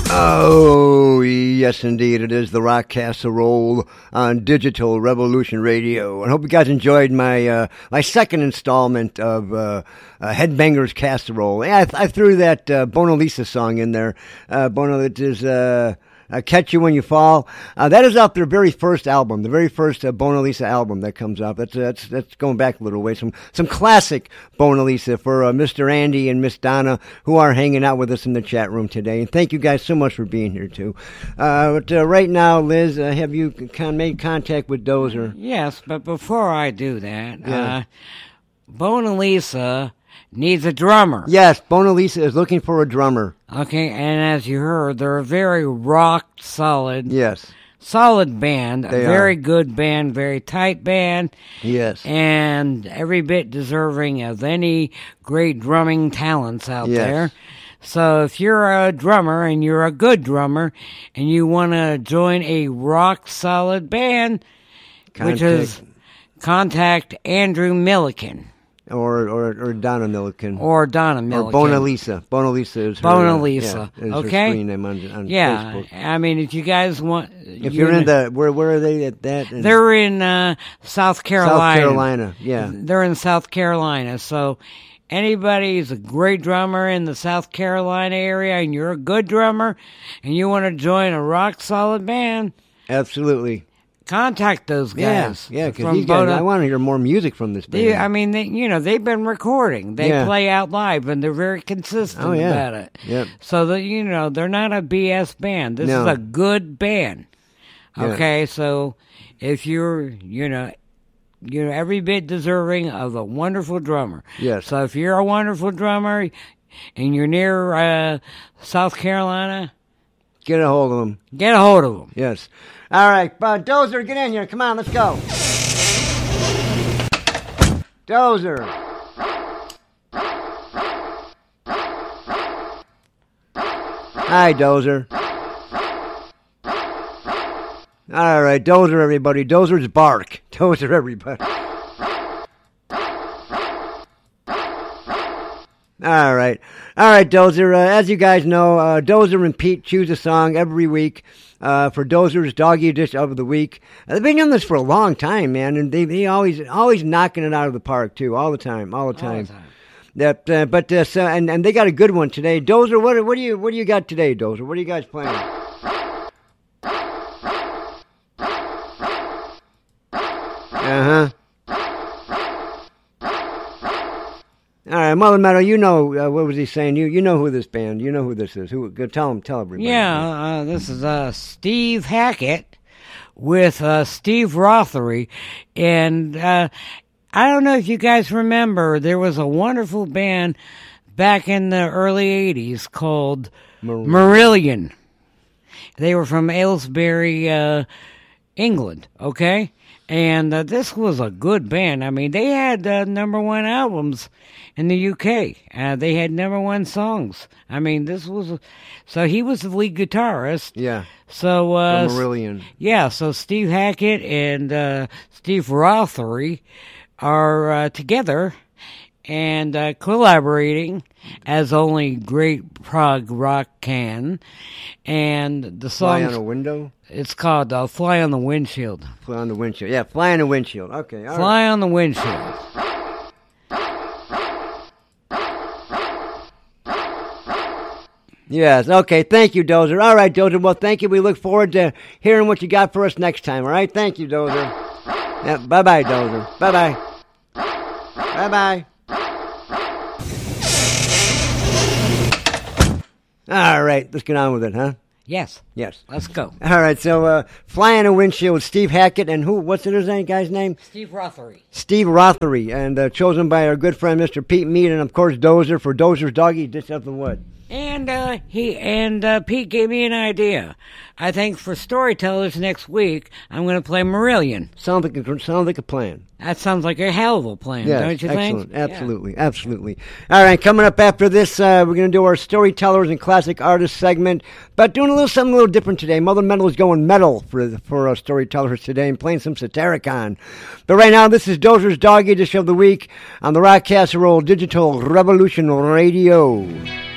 Oh, yes, indeed. It is the Rock Casserole on Digital Revolution Radio. I hope you guys enjoyed my my second installment of Headbangers Casserole. Yeah, I threw that Bona Lisa song in there. Bona, it is Catch You When You Fall. That is off their very first album, the very first Bona Lisa album that comes out. That's going back a little way. Some classic Bona Lisa for Mr. Andy and Miss Donna, who are hanging out with us in the chat room today. And thank you guys so much for being here, too. But right now, Liz, have you made contact with Dozer? Yes, but before I do that, Bona Lisa needs a drummer. Yes, Bona Lisa is looking for a drummer. Okay, and as you heard, they're a very rock-solid, solid band, They a very are. good band, very tight band. Yes. And every bit deserving of any great drumming talents out Yes. there. So if you're a drummer and you're a good drummer and you want to join a rock-solid band, contact Andrew Milliken. Or Donna Milliken. Or Donna Milliken. Or Bona Lisa. Bona Lisa is her. Bona Lisa. Is Okay. her screen name on Facebook. I mean, if you guys want... If you're in the... Where are they at that? They're in South Carolina. South Carolina, yeah. They're in South Carolina. So anybody who's a great drummer in the South Carolina area and you're a good drummer and you want to join a rock-solid band... Absolutely. Contact those guys. Yeah, because these guys, I want to hear more music from this band. They've been recording. They play out live, and they're very consistent about it. Yep. So that they're not a BS band. This is a good band. Okay, so if you're every bit deserving of a wonderful drummer. Yes. So if you're a wonderful drummer and you're near South Carolina, get a hold of them. Get a hold of them. Yes. All right, Dozer, get in here. Come on, let's go. Dozer. Hi, Dozer. All right, Dozer, everybody. Dozer's bark. Dozer, everybody. All right, Dozer. As you guys know, Dozer and Pete choose a song every week for Dozer's Doggy Dish of the Week. They've been doing this for a long time, man, and they always knocking it out of the park too, all the time. That, and they got a good one today. Dozer, what do you got today, Dozer? What are you guys playing? All right, Mother Meadow, you know, what was he saying? You know who this band, you know who this is. Who? Go tell everybody. Yeah, this is Steve Hackett with Steve Rothery. And I don't know if you guys remember, there was a wonderful band back in the early 80s called Marillion. They were from Aylesbury, England, okay? And this was a good band. I mean, they had number one albums in the UK. They had number one songs. I mean, so he was the lead guitarist. Yeah. So Marillion. Yeah. So Steve Hackett and Steve Rothery are together and collaborating as only great prog rock can. And the song Fly on a Window? It's called Fly on the Windshield. Fly on the Windshield. Yeah, Fly on the Windshield. Okay, all Fly on the Windshield. Yes, okay, thank you, Dozer. All right, Dozer, well, thank you. We look forward to hearing what you got for us next time, all right? Thank you, Dozer. Yeah, bye-bye, Dozer. Bye-bye. Bye-bye. All right, let's get on with it, huh? Yes. Let's go. All right, so Fly on a Windshield with Steve Hackett and who? What's his guy's name? Steve Rothery. Steve Rothery, and chosen by our good friend Mr. Pete Mead, and of course Dozer for Dozer's Doggy Dish of the Wood. And Pete gave me an idea. I think for storytellers next week, I'm going to play Marillion. Sounds like a plan. That sounds like a hell of a plan, don't you think? Absolutely, absolutely. All right, coming up after this, we're going to do our storytellers and classic artists segment, but doing something a little different today. Mother Metal is going metal for our storytellers today and playing some Satiricon. But right now, this is Dozer's Doggy Dish of the Week on the Rock Casserole Digital Revolution Radio.